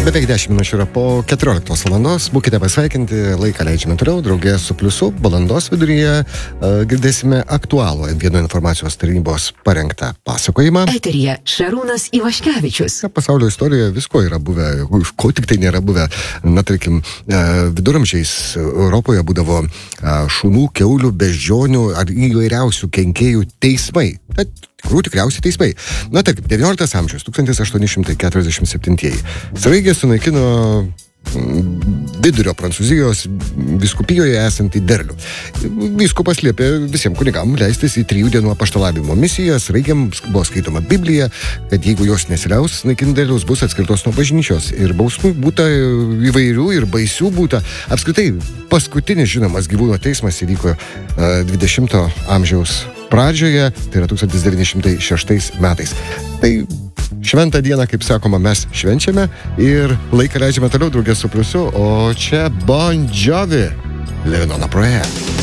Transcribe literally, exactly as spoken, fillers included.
Beveik dešimt minučių yra po keturioliktos valandos. Būkite pasveikinti, laiką leidžiame toliau, draugė su Pliusu. Valandos viduryje uh, girdėsime aktualų vieno informacijos tarnybos parengtą pasakojimą. Eteryje Šarūnas Ivaškevičius. Pasaulio istorijoje visko yra buvę, ko tik tai nėra buvę. Na, tarkim, uh, viduramžiais Europoje būdavo uh, šunų, kiaulių, beždžionių ar įvairiausių kenkėjų teismai. Tad tikrų tikriausiai teismai. Na taip, devynioliktas amžius, tūkstantis aštuoni šimtai keturiasdešimt septintieji. Sraigė sunaikino vidurio Prancūzijos vyskupijoje esantį derlių. Vyskupas liepė visiems kunigam leistis į trijų dienų apaštalavimo misiją. Sraigėms buvo skaitoma Biblija, kad jeigu jos nesiliaus naikinti derliaus, bus atskirtos nuo bažnyčios. Ir bausmų būta įvairių ir baisių būta. Apskritai, paskutinis žinomas gyvūno teismas įvyko dvidešimto amžiaus pradžioje, tai yra tūkstantis devyni šimtai šeštais metais. Tai šventą dieną, kaip sakoma, mes švenčiame ir laiką leidžiame toliau draugės su Pliusu, o čia Bon Jovi, Living on a Prayer.